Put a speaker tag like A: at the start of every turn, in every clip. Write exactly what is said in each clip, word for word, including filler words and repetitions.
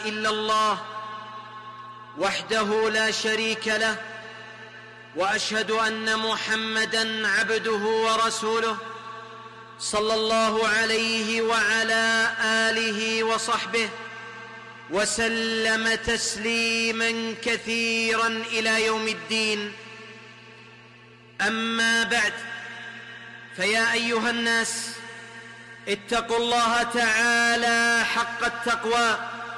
A: إلا الله وحده لا شريك له، وأشهد أن محمدًا عبده ورسوله صلى الله عليه وعلى آله وصحبه وسلم تسليمًا كثيرًا إلى يوم الدين. أما بعد، فيا أيها الناس، اتقوا الله تعالى حق التقوى.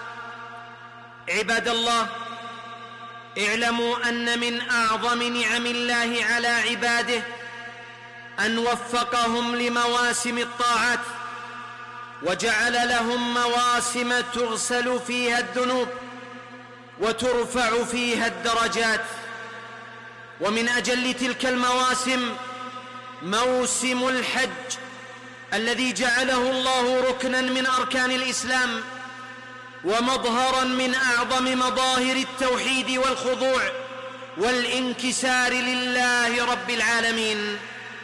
A: عباد الله، اعلموا أن من أعظم نعم الله على عباده أن وفقهم لمواسم الطاعات، وجعل لهم مواسم تغسل فيها الذنوب وترفع فيها الدرجات. ومن أجل تلك المواسم موسم الحج الذي جعله الله ركناً من أركان الإسلام ومظهراً من أعظم مظاهر التوحيد والخضوع والانكسار لله رب العالمين.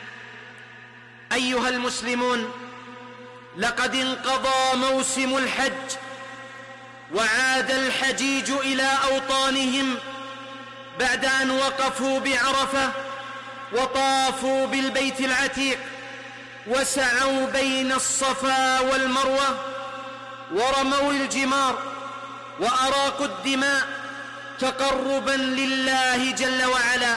A: أيها المسلمون، لقد انقضى موسم الحج، وعاد الحجيج إلى أوطانهم بعد أن وقفوا بعرفة وطافوا بالبيت العتيق وسعوا بين الصفا والمروة ورموا الجمار وأراقوا الدماء تقربا لله جل وعلا.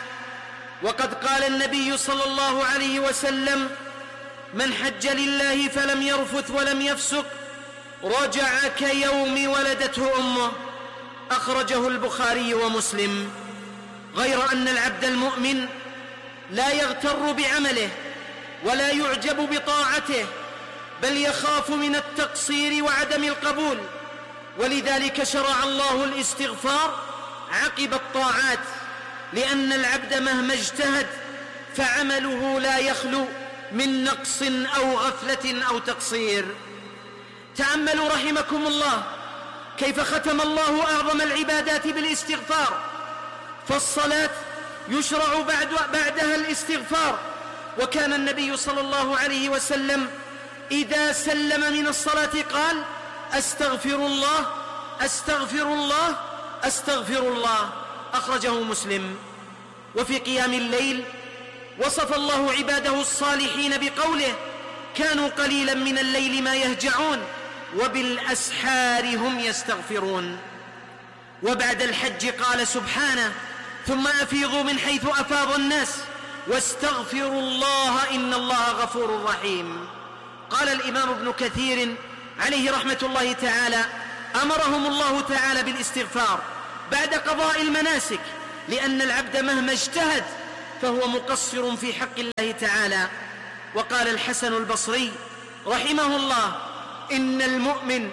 A: وقد قال النبي صلى الله عليه وسلم: من حج لله فلم يرفث ولم يفسق رجع كيوم ولدته أمه. أخرجه البخاري ومسلم. غير أن العبد المؤمن لا يغتر بعمله ولا يعجب بطاعته، بل يخاف من التقصير وعدم القبول، ولذلك شرع الله الاستغفار عقب الطاعات، لأن العبد مهما اجتهد فعمله لا يخلو من نقص أو غفلة أو تقصير. تأملوا رحمكم الله كيف ختم الله أعظم العبادات بالاستغفار، فالصلاة يشرع بعد بعدها الاستغفار. وكان النبي صلى الله عليه وسلم إذا سلم من الصلاة قال: أستغفر الله أستغفر الله أستغفر الله. أخرجه مسلم. وفي قيام الليل وصف الله عباده الصالحين بقوله: كانوا قليلا من الليل ما يهجعون وبالأسحار هم يستغفرون. وبعد الحج قال سبحانه: ثم أفيضوا من حيث أفاض الناس واستغفروا الله إن الله غفور رحيم. قال الإمام ابن كثير عليه رحمة الله تعالى: أمرهم الله تعالى بالاستغفار بعد قضاء المناسك، لأن العبد مهما اجتهد فهو مقصر في حق الله تعالى. وقال الحسن البصري رحمه الله: إن المؤمن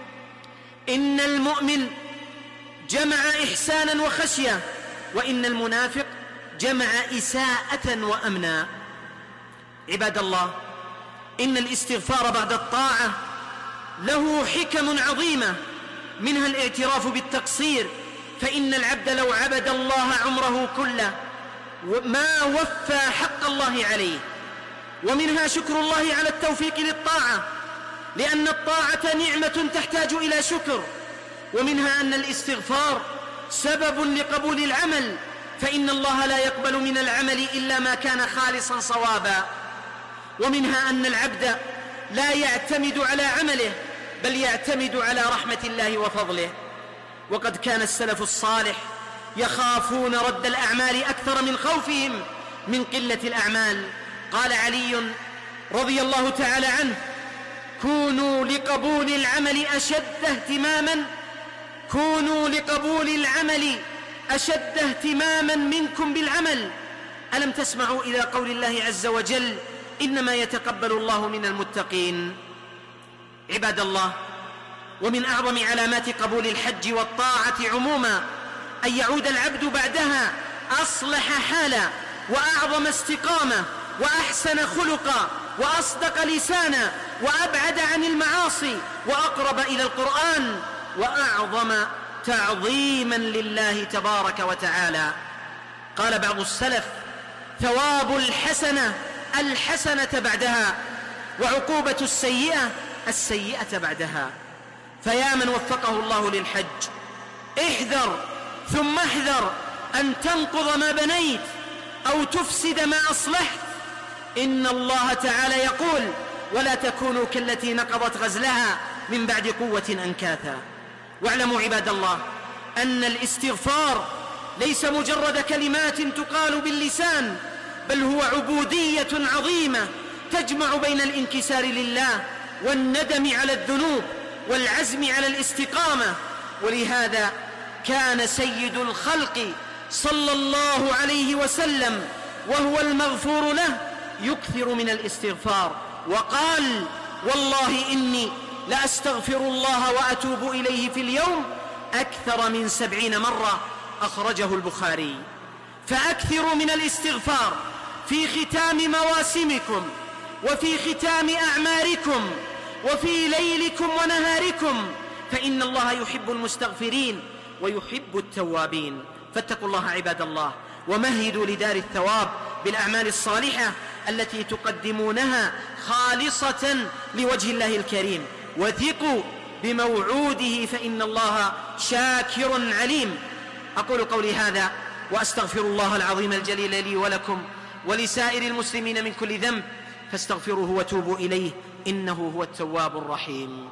A: إن المؤمن جمع إحسانا وخشية، وإن المنافق جمع إساءة وأمنا. عباد الله، إن الاستغفار بعد الطاعة له حكم عظيمة، منها الاعتراف بالتقصير، فإن العبد لو عبد الله عمره كله ما وفى حق الله عليه. ومنها شكر الله على التوفيق للطاعة، لأن الطاعة نعمة تحتاج إلى شكر. ومنها أن الاستغفار سبب لقبول العمل، فإن الله لا يقبل من العمل إلا ما كان خالصا صوابا. ومنها أن العبد لا يعتمد على عمله، بل يعتمد على رحمة الله وفضله. وقد كان السلف الصالح يخافون رد الأعمال أكثر من خوفهم من قلة الأعمال. قال علي رضي الله تعالى عنه: كونوا لقبول العمل أشد اهتماما كونوا لقبول العمل أشد اهتماما منكم بالعمل. ألم تسمعوا إلى قول الله عز وجل: إنما يتقبل الله من المتقين. عباد الله، ومن أعظم علامات قبول الحج والطاعة عموما أن يعود العبد بعدها أصلح حالا وأعظم استقامة وأحسن خلقا وأصدق لسانا وأبعد عن المعاصي وأقرب إلى القرآن وأعظم تعظيما لله تبارك وتعالى. قال بعض السلف: ثواب الحسنة الحسنة بعدها، وعقوبة السيئة السيئة بعدها. فيا من وفقه الله للحج، احذر ثم احذر أن تنقض ما بنيت أو تفسد ما أصلحت. إن الله تعالى يقول: ولا تكونوا كالتي نقضت غزلها من بعد قوة أنكاثا. واعلموا عباد الله أن الاستغفار ليس مجرد كلمات تقال باللسان، بل هو عبودية عظيمة تجمع بين الانكسار لله والندم على الذنوب والعزم على الاستقامة. ولهذا كان سيد الخلق صلى الله عليه وسلم وهو المغفور له يكثر من الاستغفار، وقال: والله إني لأستغفر الله وأتوب إليه في اليوم أكثر من سبعين مرة، أخرجه البخاري. فأكثروا من الاستغفار في ختام مواسمكم، وفي ختام أعماركم، وفي ليلكم ونهاركم، فإن الله يحب المستغفرين ويحب التوابين. فاتقوا الله عباد الله، ومهدوا لدار الثواب بالأعمال الصالحة التي تقدمونها خالصة لوجه الله الكريم، وثقوا بموعوده فإن الله شاكر عليم. أقول قولي هذا وأستغفر الله العظيم الجليل لي ولكم ولسائر المسلمين من كل ذنب، فاستغفروه وتوبوا إليه إنه هو التواب الرحيم.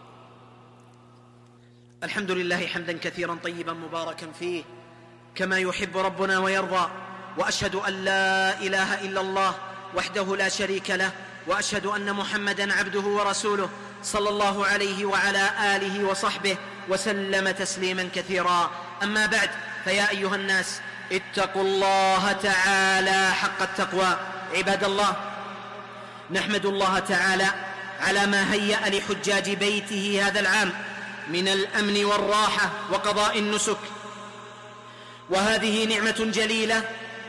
A: الحمد لله حمدا كثيرا طيبا مباركا فيه كما يحب ربنا ويرضى، وأشهد أن لا إله إلا الله وحده لا شريك له، وأشهد أن محمدا عبده ورسوله صلى الله عليه وعلى آله وصحبه وسلم تسليما كثيرا. أما بعد، فيا أيها الناس اتقوا الله تعالى حق التقوى. عباد الله، نحمد الله تعالى على ما هيأ لحجاج بيته هذا العام من الأمن والراحة وقضاء النسك، وهذه نعمة جليلة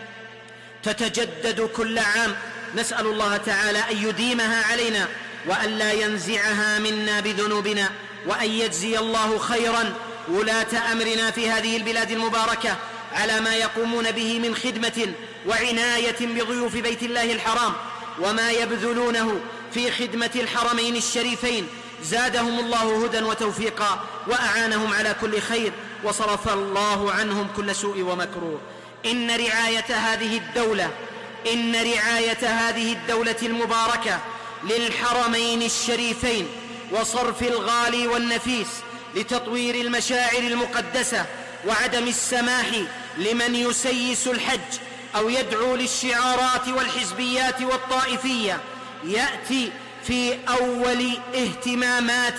A: تتجدد كل عام. نسأل الله تعالى أن يديمها علينا وأن لا ينزعها منا بذنوبنا، وأن يجزي الله خيرا ولاة أمرنا في هذه البلاد المباركة على ما يقومون به من خدمة وعناية بضيوف بيت الله الحرام، وما يبذلونه في خدمة الحرمين الشريفين. زادهم الله هدى وتوفيقا وأعانهم على كل خير، وصرف الله عنهم كل سوء ومكروه. إن رعاية هذه الدولة إن رعاية هذه الدولة المباركة للحرمين الشريفين وصرف الغالي والنفيس لتطوير المشاعر المقدسة وعدم السماح لمن يسيس الحج أو يدعو للشعارات والحزبيات والطائفية يأتي في أول اهتمامات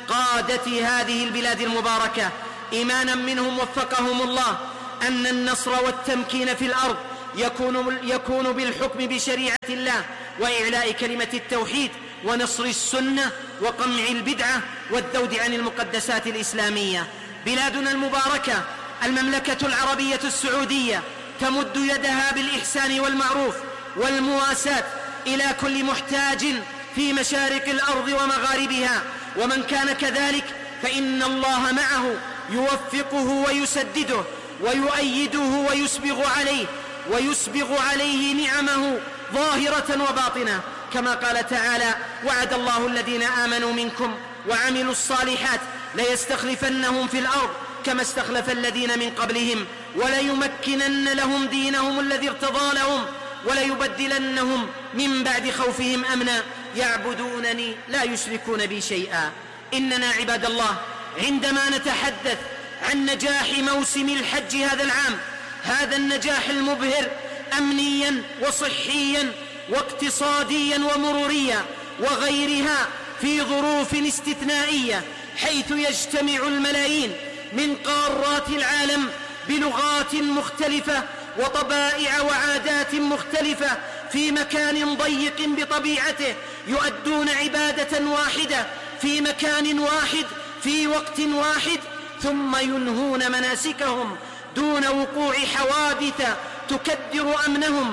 A: قادة هذه البلاد المباركة، إيمانا منهم وفقهم الله أن النصر والتمكين في الأرض يكون, يكون بالحكم بشريعة الله وإعلاء كلمة التوحيد ونصر السنة وقمع البدعة والذود عن المقدسات الإسلامية. بلادنا المباركة المملكة العربية السعودية تمد يدها بالإحسان والمعروف والمواساة إلى كل محتاج في مشارق الأرض ومغاربها، ومن كان كذلك فإن الله معه يوفقه ويسدده ويؤيده ويسبغ عليه ويسبغ عليه نعمه ظاهرة وباطنة، كما قال تعالى: وعد الله الذين آمنوا منكم وعملوا الصالحات ليستخلفنهم في الأرض كما استخلف الذين من قبلهم وليمكنن لهم دينهم الذي ارتضى لهم وليبدلنهم من بعد خوفهم أمنا يعبدونني لا يشركون بي شيئا. إننا عباد الله عندما نتحدث عن نجاح موسم الحج هذا العام، هذا النجاح المبهر أمنيا وصحيا واقتصاديا ومروريا وغيرها في ظروف استثنائية، حيث يجتمع الملايين من قارات العالم بلغات مختلفة وطبائع وعادات مختلفة في مكان ضيق بطبيعته، يؤدون عبادة واحدة في مكان واحد في وقت واحد، ثم ينهون مناسكهم دون وقوع حوادث تكدر أمنهم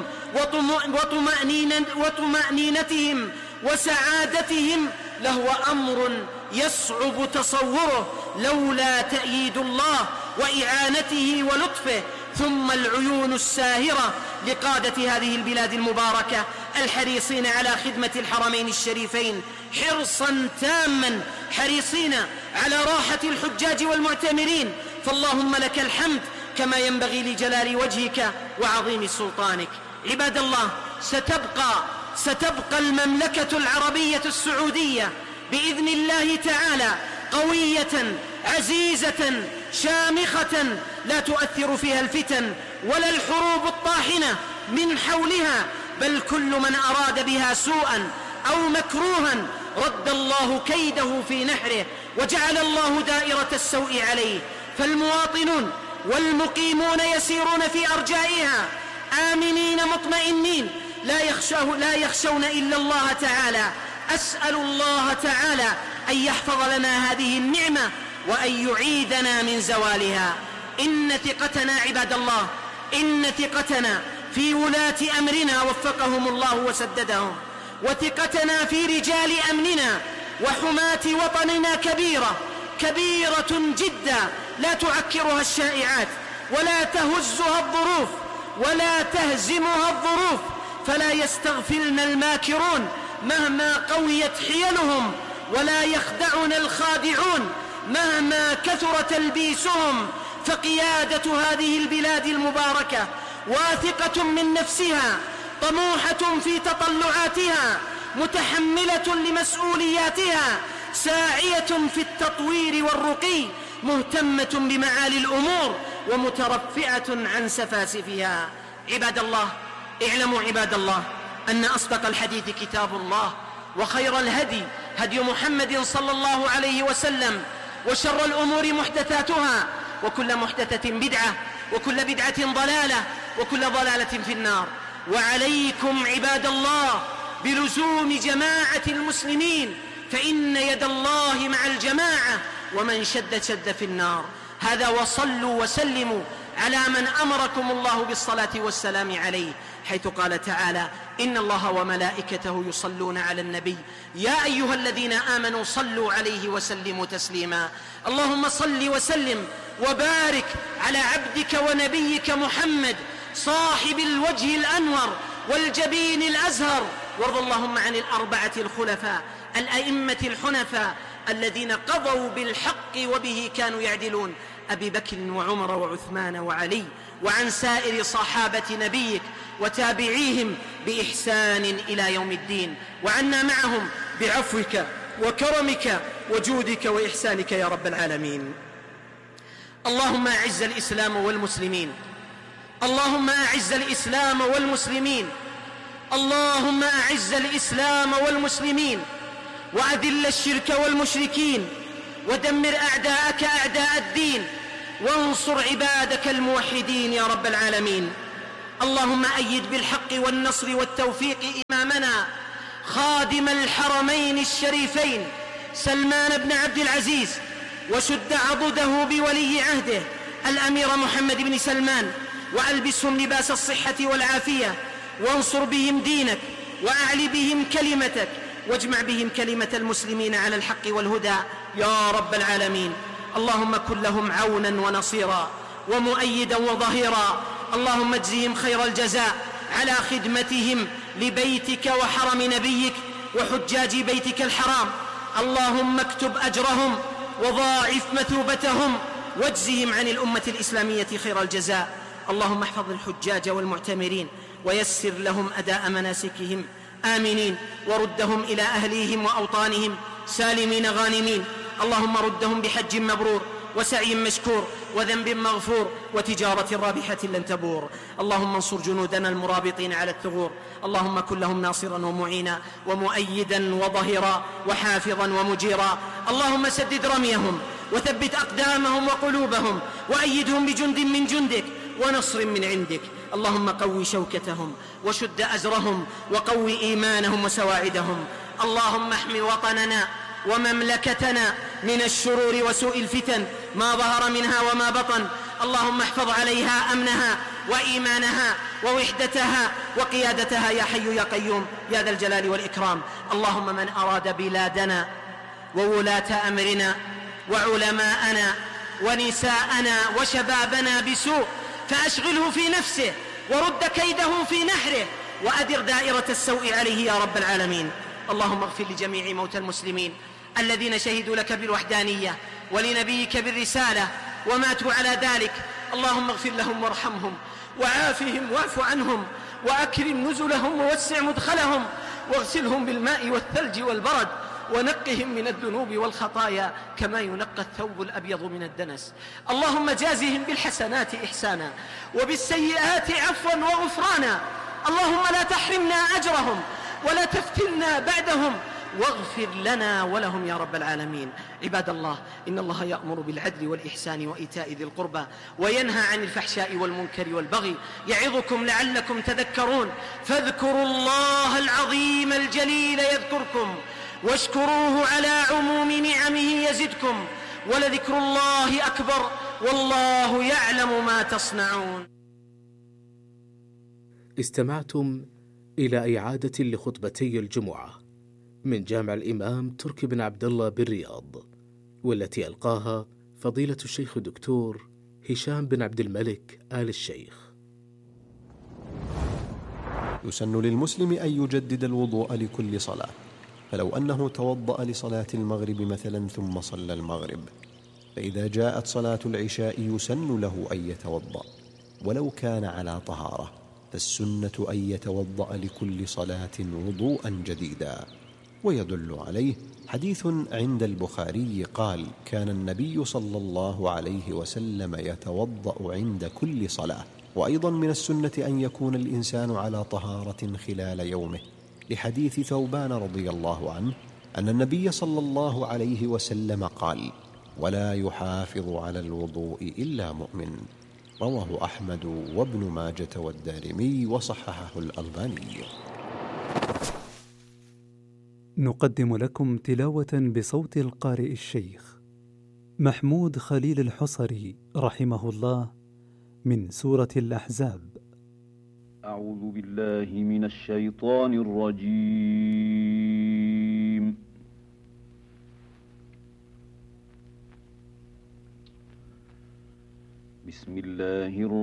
A: وطمأنينتهم وسعادتهم، لهو أمر يصعب تصوره لولا تأييد الله وإعانته ولطفه، ثم العيون الساهرة لقادة هذه البلاد المباركة الحريصين على خدمة الحرمين الشريفين حرصا تاما، حريصين على راحة الحجاج والمعتمرين، فاللهم لك الحمد كما ينبغي لجلال وجهك وعظيم سلطانك. عباد الله، ستبقى ستبقى المملكة العربية السعودية بإذن الله تعالى قوية عزيزة شامخة، لا تؤثر فيها الفتن ولا الحروب الطاحنة من حولها، بل كل من أراد بها سوءا أو مكروها رد الله كيده في نحره وجعل الله دائرة السوء عليه. فالمواطنون والمقيمون يسيرون في أرجائها آمنين مطمئنين لا يخشون, لا يخشون إلا الله تعالى. أسأل الله تعالى أن يحفظ لنا هذه النعمة وأن يعيدنا من زوالها. إن ثقتنا عباد الله، إن ثقتنا في ولاة أمرنا وفقهم الله وسددهم، وثقتنا في رجال أمننا وحماة وطننا كبيرة كبيرة جدا، لا تعكرها الشائعات ولا تهزها الظروف ولا تهزمها الظروف، فلا يستغفلن الماكرون مهما قويت حيلهم، ولا يخدعن الخادعون مهما كثر تلبيسهم. فقيادة هذه البلاد المباركة واثقة من نفسها، طموحة في تطلعاتها، متحملة لمسؤولياتها، ساعية في التطوير والرقي، مهتمة بمعالي الأمور ومترفعة عن سفاسفها. عباد الله، اعلموا عباد الله أن أصدق الحديث كتاب الله، وخير الهدي هدي محمد صلى الله عليه وسلم، وشر الأمور محدثاتها، وكل محدثة بدعة، وكل بدعة ضلالة، وكل ضلالة في النار. وعليكم عباد الله بلزوم جماعة المسلمين، فإن يد الله مع الجماعة، ومن شد شد في النار. هذا وصلوا وسلموا على من أمركم الله بالصلاة والسلام عليه، حيث قال تعالى: إن الله وملائكته يصلون على النبي يا أيها الذين آمنوا صلوا عليه وسلموا تسليما. اللهم صل وسلم وبارك على عبدك ونبيك محمد صاحب الوجه الأنور والجبين الأزهر، وارض اللهم عن الأربعة الخلفاء الأئمة الحنفاء الذين قضوا بالحق وبه كانوا يعدلون، أبي بكر وعمر وعثمان وعلي، وعن سائر صحابة نبيك وتابعيهم بإحسان إلى يوم الدين، وعنا معهم بعفوك وكرمك وجودك وإحسانك يا رب العالمين. اللهم أعز الإسلام والمسلمين، اللهم أعز الإسلام والمسلمين، اللهم أعز الإسلام والمسلمين، وأذل الشرك والمشركين، ودمر أعداءك أعداء الدين، وانصر عبادك الموحدين يا رب العالمين. اللهم أيد بالحق والنصر والتوفيق إمامنا خادم الحرمين الشريفين سلمان بن عبد العزيز، وشد عضده بولي عهده الأمير محمد بن سلمان، وألبسهم لباس الصحة والعافية، وانصر بهم دينك، وأعل بهم كلمتك، واجمع بهم كلمة المسلمين على الحق والهدى يا رب العالمين. اللهم كن لهم عونا ونصيرا ومؤيدا وظهيرا. اللهم اجزهم خير الجزاء على خدمتهم لبيتك وحرم نبيك وحجاج بيتك الحرام. اللهم اكتب أجرهم وضاعف مثوبتهم، واجزهم عن الأمة الإسلامية خير الجزاء. اللهم احفظ الحجاج والمعتمرين ويسر لهم أداء مناسكهم آمنين، وردهم إلى أهليهم وأوطانهم سالمين غانمين. اللهم ردهم بحج مبرور وسعي مشكور وذنب مغفور وتجارة رابحة لن تبور. اللهم انصر جنودنا المرابطين على الثغور، اللهم كن لهم ناصرا ومعينا ومؤيدا وظهيرا وحافظا ومجيرا. اللهم سدد رميهم وثبت أقدامهم وقلوبهم، وأيدهم بجند من جندك ونصر من عندك. اللهم قوي شوكتهم وشد أزرهم وقوي إيمانهم وسواعدهم. اللهم احمي وطننا ومملكتنا من الشرور وسوء الفتن ما ظهر منها وما بطن. اللهم احفظ عليها أمنها وإيمانها ووحدتها وقيادتها يا حي يا قيوم يا ذا الجلال والإكرام. اللهم من أراد بلادنا وولاة أمرنا وعلماءنا ونساءنا وشبابنا بسوء فأشغله في نفسه ورد كيده في نحره، وأدر دائرة السوء عليه يا رب العالمين. اللهم اغفر لجميع موتى المسلمين الذين شهدوا لك بالوحدانية ولنبيك بالرسالة وماتوا على ذلك. اللهم اغفر لهم وارحمهم وعافهم واعف عنهم وأكرم نزلهم ووسع مدخلهم واغسلهم بالماء والثلج والبرد ونقهم من الذنوب والخطايا كما ينقى الثوب الأبيض من الدنس. اللهم جازهم بالحسنات إحسانا وبالسيئات عفوا وغفرانا. اللهم لا تحرمنا أجرهم ولا تفتنا بعدهم واغفر لنا ولهم يا رب العالمين. عباد الله، إن الله يأمر بالعدل والإحسان وإيتاء ذي القربى وينهى عن الفحشاء والمنكر والبغي يعظكم لعلكم تذكرون. فاذكروا الله العظيم الجليل يذكركم واشكروه على عموم نعمه يزدكم ولذكر الله أكبر والله يعلم ما تصنعون.
B: استمعتم إلى إعادة لخطبتي الجمعة من جامع الإمام تركي بن عبد الله بالرياض، والتي ألقاها فضيلة الشيخ الدكتور هشام بن عبد الملك آل الشيخ.
C: يسن للمسلم أن يجدد الوضوء لكل صلاة، فلو أنه توضأ لصلاة المغرب مثلا ثم صلى المغرب، فإذا جاءت صلاة العشاء يسن له أن يتوضأ ولو كان على طهارة، فالسنة أن يتوضأ لكل صلاة وضوءا جديدا. ويدل عليه حديث عند البخاري قال: كان النبي صلى الله عليه وسلم يتوضأ عند كل صلاة. وأيضا من السنة أن يكون الإنسان على طهارة خلال يومه، لحديث ثوبان رضي الله عنه أن النبي صلى الله عليه وسلم قال: ولا يحافظ على الوضوء إلا مؤمن. رواه أحمد وابن ماجة والدارمي وصححه الألباني.
D: نقدم لكم تلاوة بصوت القارئ الشيخ محمود خليل الحصري رحمه الله من سورة الأحزاب.
E: أعوذ بالله من الشيطان الرجيم. بسم الله الرحمن